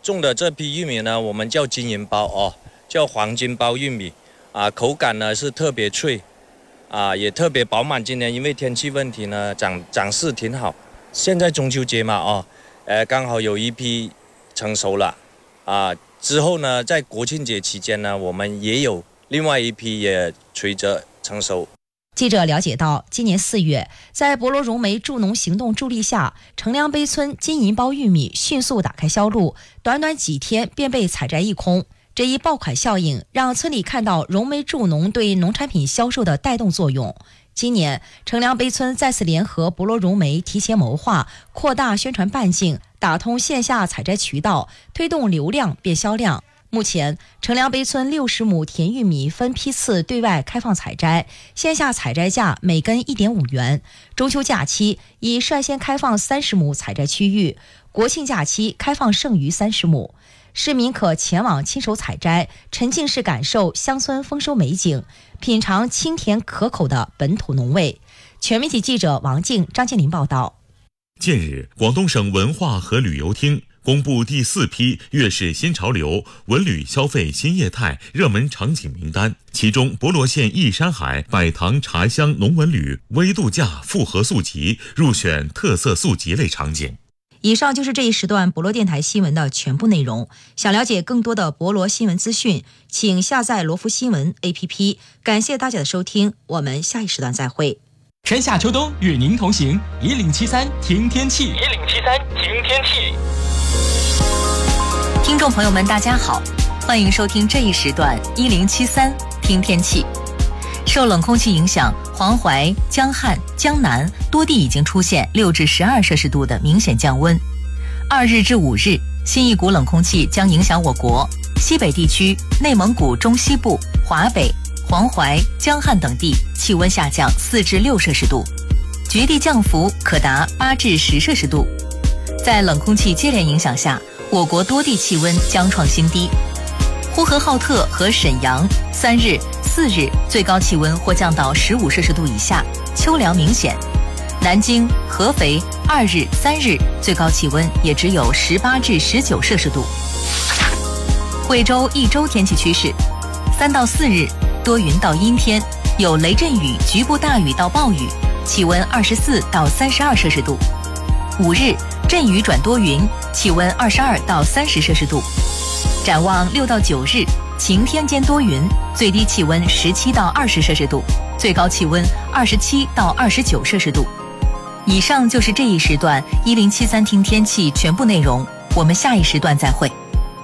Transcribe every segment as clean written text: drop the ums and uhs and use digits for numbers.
种的这批玉米呢，我们叫金银包哦，叫黄金包玉米口感呢是特别脆也特别饱满。今年因为天气问题呢，长势挺好。现在中秋节嘛刚好有一批成熟了之后呢，在国庆节期间呢，我们也有另外一批也随着成熟。 记者了解到，今年4月，在博罗融媒助农行动助力下，乘凉碑村金银包玉米迅速打开销路，短短几天便被采摘一空。这一爆款效应让村里看到融媒助农对农产品销售的带动作用。今年，乘凉碑村再次联合博罗融媒提前谋划，扩大宣传半径，打通线下采摘渠道，推动流量变销量。目前，乘凉碑村60亩田玉米分批次对外开放采摘，线下采摘价每根1.5元。中秋假期已率先开放30亩采摘区域，国庆假期开放剩余30亩。市民可前往亲手采摘，沉浸式感受乡村丰收美景，品尝清甜可口的本土农味。全媒体记者王静、张建林报道。 近日，广东省文化和旅游厅公布第4批粤式新潮流文旅消费新业态热门场景名单，其中博罗县逸山海百塘茶乡农文旅微度假复合宿集入选特色宿集类场景。 以上就是这一时段博罗电台新闻的全部内容。想了解更多的博罗新闻资讯，请下载罗福新闻 APP。 感谢大家的收听，我们下一时段再会。 春夏秋冬与您同行，1073听天气。 听众朋友们大家好，欢迎收听这一时段1073听天气。受冷空气影响，黄淮、江汉、江南多地已经出现6至12摄氏度的明显降温。2日至5日，新一股冷空气将影响我国西北地区、内蒙古中西部、华北、黄淮、江汉等地气温下降4至6摄氏度，局地降幅可达8至10摄氏度。在冷空气接连影响下，我国多地气温将创新低。呼和浩特和沈阳3日、4日最高气温或降到15摄氏度以下，秋凉明显。南京、合肥2日、3日最高气温也只有18至19摄氏度。贵州一周天气趋势：3到4日多云到阴天，有雷阵雨、局部大雨到暴雨，气温24到32摄氏度。5日阵雨转多云，气温22到30摄氏度。展望6到9日，晴天兼多云，最低气温17到20摄氏度，最高气温27到29摄氏度。以上就是这一时段1073听天气全部内容，我们下一时段再会。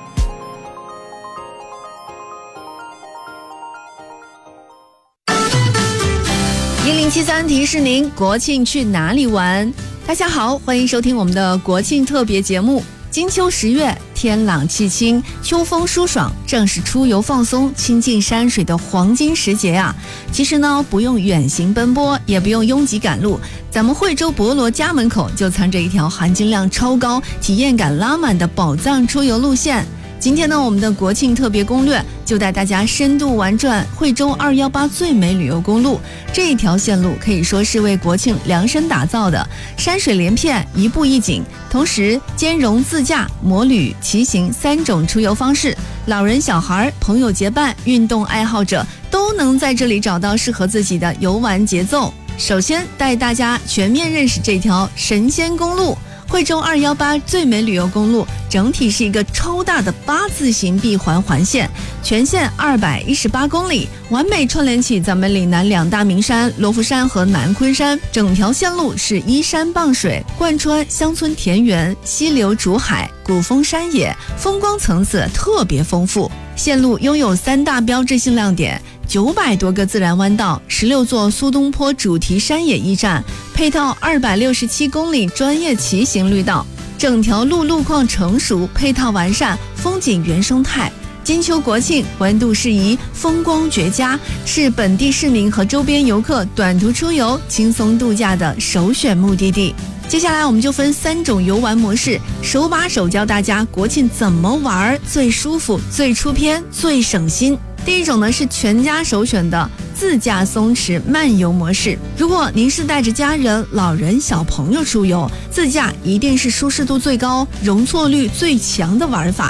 1073提示您，国庆去哪里玩？大家好，欢迎收听我们的国庆特别节目。金秋10月，天朗气清，秋风舒爽，正是出游放松、亲近山水的黄金时节啊！其实呢，不用远行奔波，也不用拥挤赶路，咱们惠州博罗家门口就藏着一条含金量超高、体验感拉满的宝藏出游路线。今天呢，我们的国庆特别攻略就带大家深度玩转惠州218最美旅游公路。这一条线路可以说是为国庆量身打造的，山水连片，一步一景，同时兼容自驾、摩旅、骑行3种出游方式，老人、小孩、朋友结伴、运动爱好者都能在这里找到适合自己的游玩节奏。首先带大家全面认识这条神仙公路。惠州218最美旅游公路整体是一个超大的8字形闭环环线，全线218公里，完美串联起咱们岭南2大名山罗浮山和南昆山。整条线路是依山傍水，贯穿乡村田园、溪流竹海、古风山野，风光层次特别丰富。线路拥有3大标志性亮点，900多个自然弯道，16座苏东坡主题山野驿站，配套267公里专业骑行绿道，整条路况成熟，配套完善，风景原生态。金秋国庆，温度适宜，风光绝佳，是本地市民和周边游客短途出游、轻松度假的首选目的地。接下来我们就分3种游玩模式，手把手教大家国庆怎么玩最舒服、最出片、最省心。第一种呢是全家首选的自驾松弛漫游模式。如果您是带着家人、老人、小朋友出游，自驾一定是舒适度最高、容错率最强的玩法。